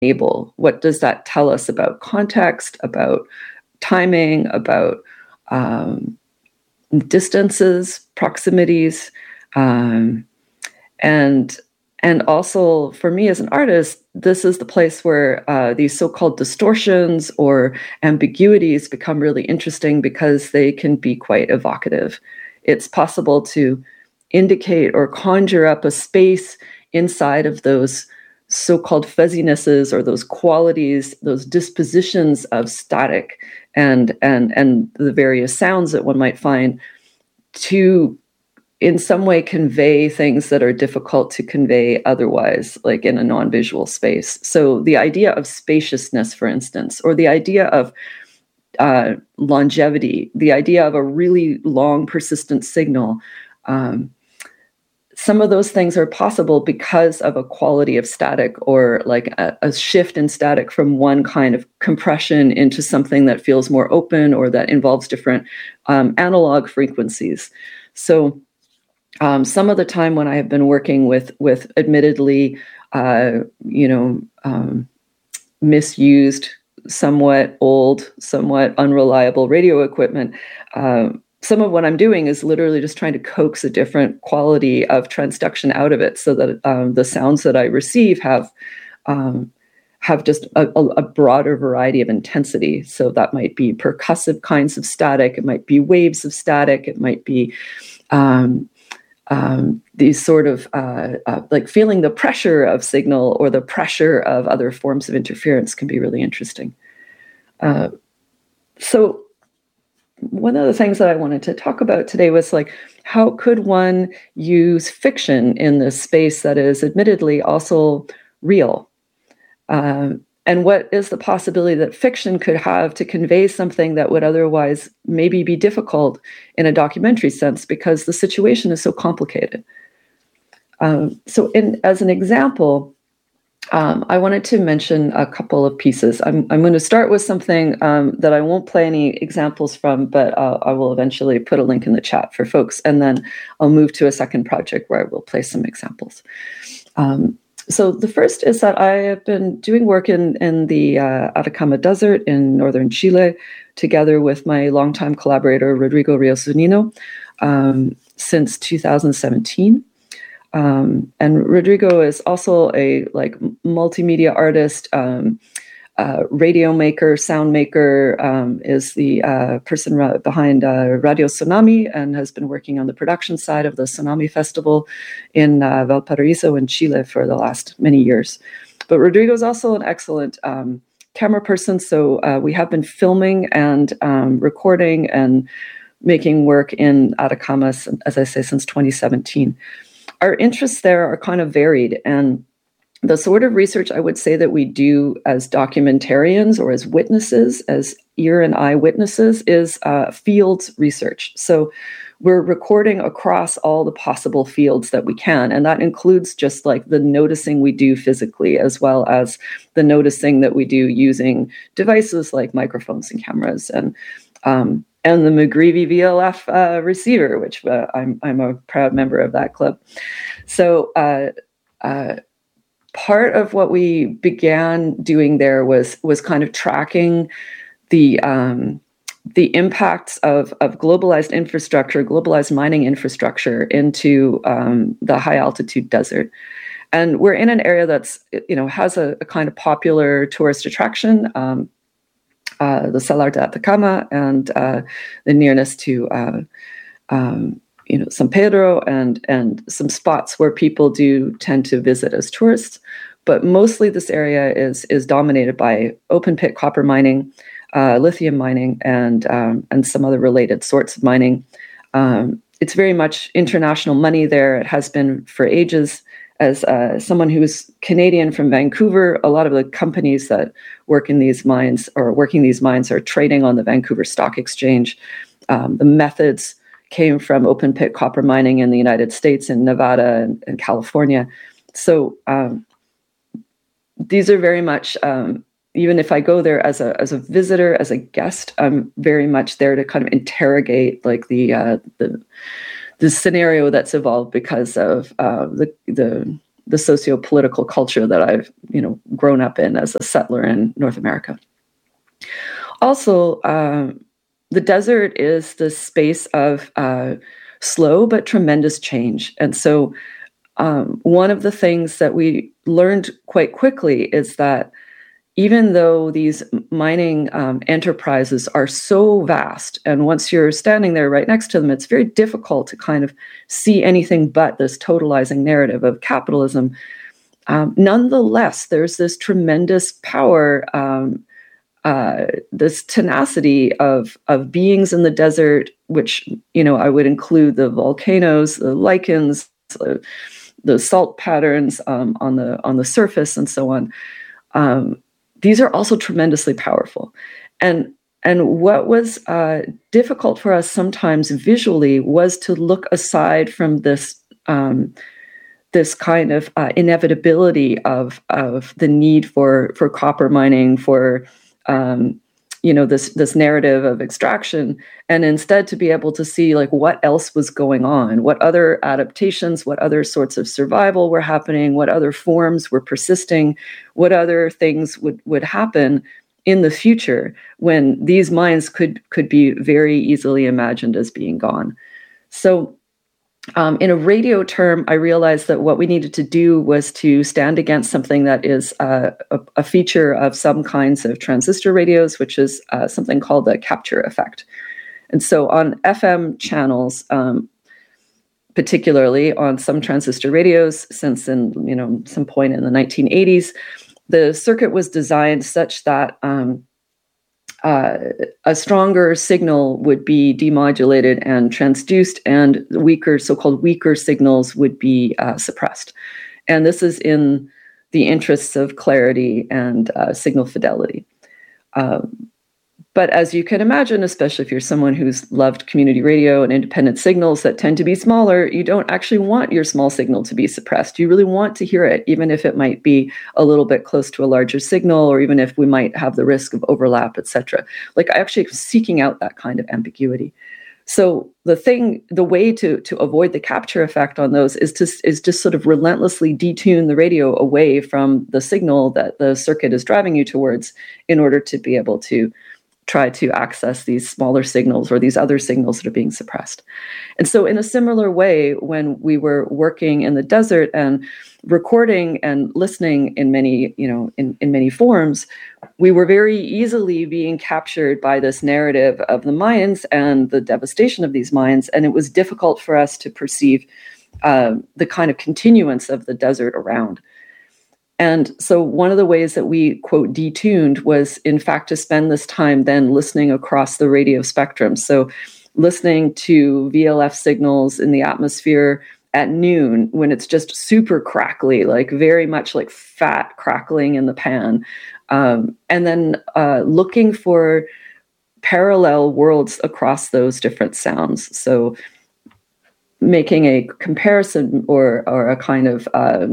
enable? What does that tell us about context, about timing, about distances, proximities, and also for me as an artist, this is the place where these so-called distortions or ambiguities become really interesting because they can be quite evocative. It's possible to indicate or conjure up a space inside of those so-called fuzzinesses or those qualities, those dispositions of static and the various sounds that one might find to in some way convey things that are difficult to convey otherwise, like in a non-visual space. So the idea of spaciousness, for instance, or the idea of longevity, the idea of a really long persistent signal, some of those things are possible because of a quality of static or like a shift in static from one kind of compression into something that feels more open or that involves different analog frequencies. So some of the time when I have been working with admittedly, misused, somewhat old, somewhat unreliable radio equipment, some of what I'm doing is literally just trying to coax a different quality of transduction out of it so that the sounds that I receive have just a broader variety of intensity. So that might be percussive kinds of static. It might be waves of static. It might be these sort of like feeling the pressure of signal or the pressure of other forms of interference can be really interesting. So one of the things that I wanted to talk about today was like, how could one use fiction in this space that is admittedly also real? And what is the possibility that fiction could have to convey something that would otherwise maybe be difficult in a documentary sense because the situation is so complicated? So as an example, I wanted to mention a couple of pieces. I'm going to start with something that I won't play any examples from, but I will eventually put a link in the chat for folks. And then I'll move to a second project where I will play some examples. So the first is that I have been doing work in the Atacama Desert in northern Chile, together with my longtime collaborator, Rodrigo Rios Zunino, since 2017. And Rodrigo is also a like multimedia artist, radio maker, sound maker, is the person behind Radio Tsunami and has been working on the production side of the Tsunami Festival in Valparaiso in Chile for the last many years. But Rodrigo is also an excellent camera person, so we have been filming and recording and making work in Atacama, as I say, since 2017. Our interests there are kind of varied, and the sort of research I would say that we do as documentarians or as witnesses, as ear and eye witnesses, is fields research. So we're recording across all the possible fields that we can, and that includes just like the noticing we do physically, as well as the noticing that we do using devices like microphones and cameras, and the McGreevy VLF receiver, which I'm a proud member of that club. So part of what we began doing there was kind of tracking the impacts of globalized infrastructure, globalized mining infrastructure into the high altitude desert. And we're in an area that's, has a kind of popular tourist attraction, the Salar de Atacama, and the nearness to San Pedro and some spots where people do tend to visit as tourists. But mostly this area is dominated by open pit copper mining, lithium mining, and some other related sorts of mining. It's very much international money there. It has been for ages. As someone who's Canadian from Vancouver, a lot of the companies that work in these mines or working these mines are trading on the Vancouver Stock Exchange. The methods came from open pit copper mining in the United States, in Nevada and California. So these are very much, even if I go there as a visitor, as a guest, I'm very much there to kind of interrogate like the scenario that's evolved because of the the socio-political culture that I've grown up in as a settler in North America. Also, the desert is the space of slow but tremendous change. And so one of the things that we learned quite quickly is that even though these mining enterprises are so vast, and once you're standing there right next to them, it's very difficult to kind of see anything but this totalizing narrative of capitalism. Nonetheless, there's this tremendous power, this tenacity of beings in the desert, which I would include the volcanoes, the lichens, the salt patterns on the surface, and so on. These are also tremendously powerful. And what was difficult for us sometimes visually was to look aside from this this kind of inevitability of the need for copper mining, for this narrative of extraction, and instead to be able to see like what else was going on, what other adaptations, what other sorts of survival were happening, what other forms were persisting, what other things would happen in the future when these mines could be very easily imagined as being gone. So in a radio term, I realized that what we needed to do was to stand against something that is a feature of some kinds of transistor radios, which is something called the capture effect. And so on FM channels, particularly on some transistor radios, since in some point in the 1980s, the circuit was designed such that a stronger signal would be demodulated and transduced, and so-called weaker signals would be suppressed. And this is in the interests of clarity and signal fidelity. But as you can imagine, especially if you're someone who's loved community radio and independent signals that tend to be smaller, you don't actually want your small signal to be suppressed. You really want to hear it, even if it might be a little bit close to a larger signal, or even if we might have the risk of overlap, etc. Like I actually was seeking out that kind of ambiguity. So the way to avoid the capture effect on those is just sort of relentlessly detune the radio away from the signal that the circuit is driving you towards in order to be able to try to access these smaller signals or these other signals that are being suppressed. And so in a similar way, when we were working in the desert and recording and listening in many, in many forms, we were very easily being captured by this narrative of the mines and the devastation of these mines. And it was difficult for us to perceive the kind of continuance of the desert around. And so one of the ways that we, quote, detuned was, in fact, to spend this time then listening across the radio spectrum. So listening to VLF signals in the atmosphere at noon when it's just super crackly, like very much like fat crackling in the pan. And then looking for parallel worlds across those different sounds. So making a comparison or a kind of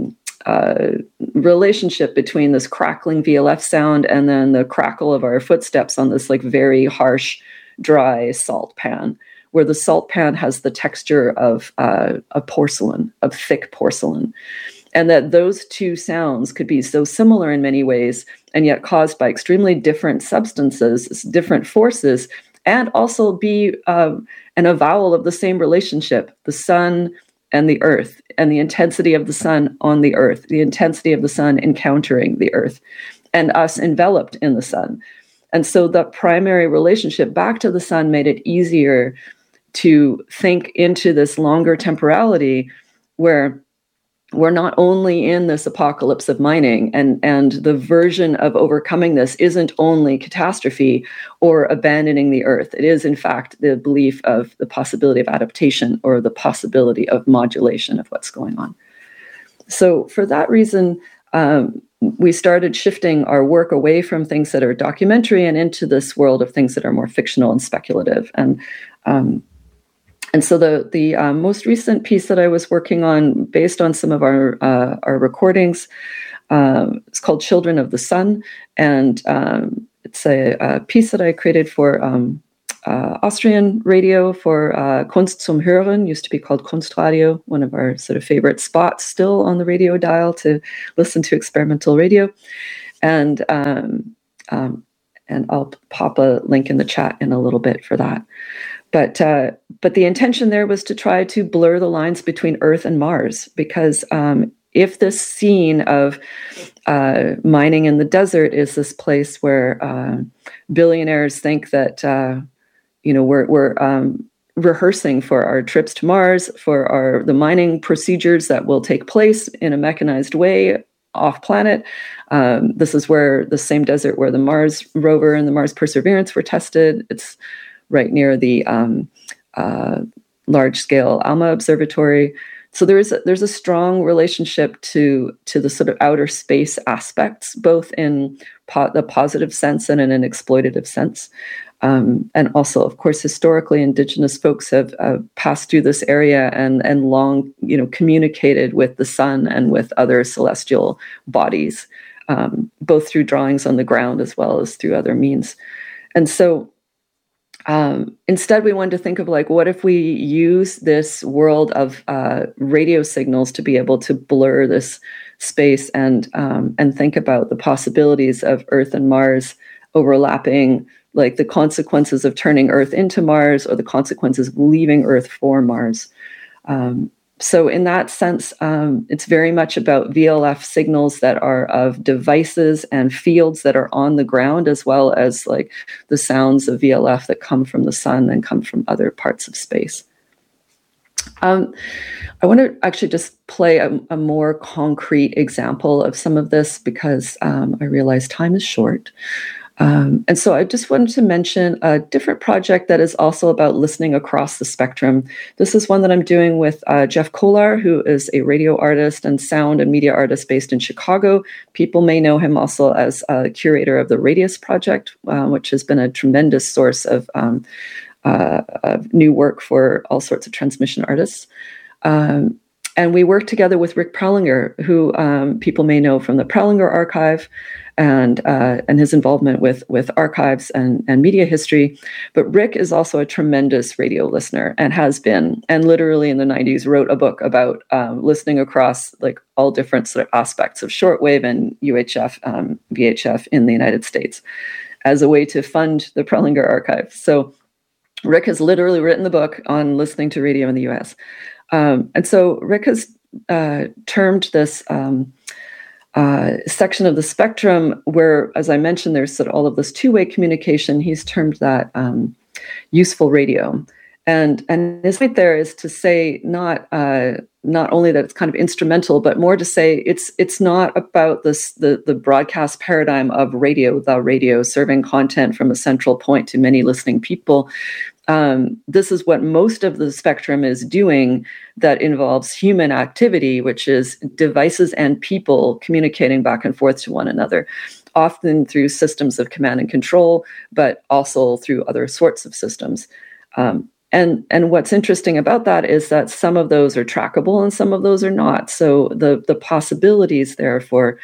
relationship between this crackling VLF sound and then the crackle of our footsteps on this like very harsh, dry salt pan, where the salt pan has the texture of a porcelain, of thick porcelain. And that those two sounds could be so similar in many ways, and yet caused by extremely different substances, different forces, and also be an avowal of the same relationship, the sun and the earth, and the intensity of the sun on the earth, the intensity of the sun encountering the earth, and us enveloped in the sun. And so the primary relationship back to the sun made it easier to think into this longer temporality where we're not only in this apocalypse of mining, and the version of overcoming this isn't only catastrophe or abandoning the earth. It is, in fact, the belief of the possibility of adaptation or the possibility of modulation of what's going on. So for that reason, we started shifting our work away from things that are documentary and into this world of things that are more fictional and speculative. And so the most recent piece that I was working on, based on some of our recordings, it's called "Children of the Sun," and it's a piece that I created for Austrian radio for Kunst zum Hören, used to be called Kunstradio, one of our sort of favorite spots still on the radio dial to listen to experimental radio. And I'll pop a link in the chat in a little bit for that. But the intention there was to try to blur the lines between Earth and Mars, because if this scene of mining in the desert is this place where billionaires think that we're rehearsing for our trips to Mars, for the mining procedures that will take place in a mechanized way off planet. This is where the same desert where the Mars rover and the Mars Perseverance were tested. It's right near the large-scale ALMA observatory. So there's a strong relationship to the sort of outer space aspects, both in the positive sense and in an exploitative sense. And also, of course, historically, Indigenous folks have passed through this area and long, communicated with the sun and with other celestial bodies, both through drawings on the ground as well as through other means. And so instead, we wanted to think of what if we use this world of radio signals to be able to blur this space and think about the possibilities of Earth and Mars overlapping, like the consequences of turning Earth into Mars or the consequences of leaving Earth for Mars. So in that sense, it's very much about VLF signals that are of devices and fields that are on the ground, as well as like the sounds of VLF that come from the sun and come from other parts of space. I want to actually just play a more concrete example of some of this because I realize time is short. And so I just wanted to mention a different project that is also about listening across the spectrum. This is one that I'm doing with Jeff Kolar, who is a radio artist and sound and media artist based in Chicago. People may know him also as a curator of the Radius Project, which has been a tremendous source of new work for all sorts of transmission artists. And we work together with Rick Prelinger, who people may know from the Prelinger Archive and his involvement with archives and media history. But Rick is also a tremendous radio listener and has been, and literally in the 90s wrote a book about listening across like all different sort of aspects of shortwave and UHF, VHF in the United States as a way to fund the Prelinger Archive. So Rick has literally written the book on listening to radio in the US. And so Rick has termed this section of the spectrum where, as I mentioned, there's sort of all of this two-way communication. He's termed that useful radio. And his point there is to say not only that it's kind of instrumental, but more to say it's not about the broadcast paradigm of radio, the radio serving content from a central point to many listening people. This is what most of the spectrum is doing that involves human activity, which is devices and people communicating back and forth to one another, often through systems of command and control, but also through other sorts of systems. And what's interesting about that is that some of those are trackable and some of those are not. So the possibilities there for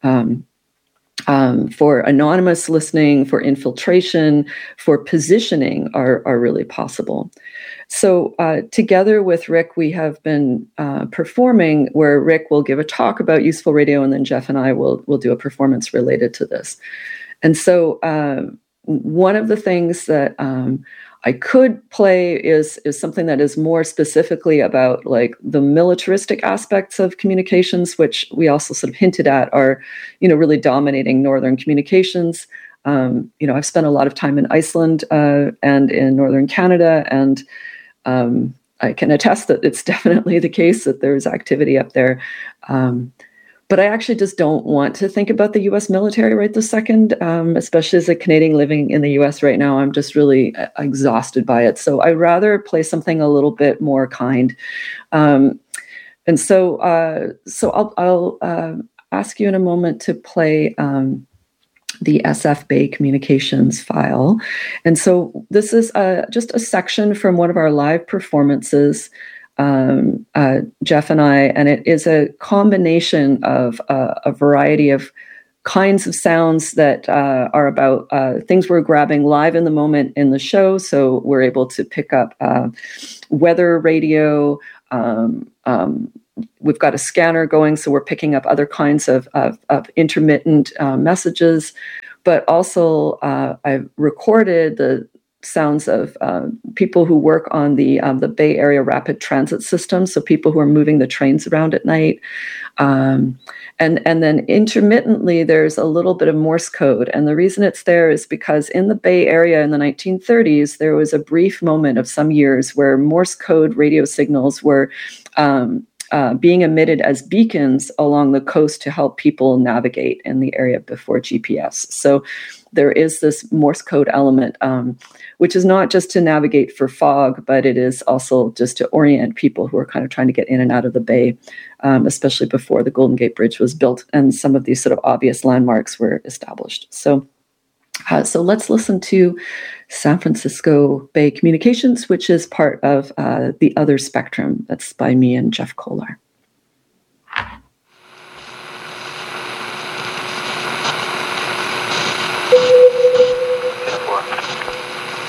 anonymous listening, for infiltration, for positioning are really possible. So together with Rick, we have been performing where Rick will give a talk about useful radio, and then Jeff and I will do a performance related to this. And so one of the things that I could play is something that is more specifically about like the militaristic aspects of communications, which we also sort of hinted at are, really dominating Northern communications. I've spent a lot of time in Iceland and in Northern Canada, and I can attest that it's definitely the case that there's activity up there. But I actually just don't want to think about the U.S. military right this second, especially as a Canadian living in the U.S. right now. I'm just really exhausted by it. So I'd rather play something a little bit more kind. And so I'll ask you in a moment to play the SF Bay Communications file. And so this is just a section from one of our live performances, Jeff and I, and it is a combination of a variety of kinds of sounds that are about things we're grabbing live in the moment in the show. So we're able to pick up weather radio. We've got a scanner going, so we're picking up other kinds of intermittent messages. But also, I've recorded the sounds of people who work on the Bay Area rapid transit system, so people who are moving the trains around at night. And then intermittently, there's a little bit of Morse code. And the reason it's there is because in the Bay Area in the 1930s, there was a brief moment of some years where Morse code radio signals were being emitted as beacons along the coast to help people navigate in the area before GPS. So there is this Morse code element, which is not just to navigate for fog, but it is also just to orient people who are kind of trying to get in and out of the bay, especially before the Golden Gate Bridge was built and some of these sort of obvious landmarks were established. So let's listen to San Francisco Bay Communications, which is part of the Other Spectrum. That's by me and Jeff Kolar.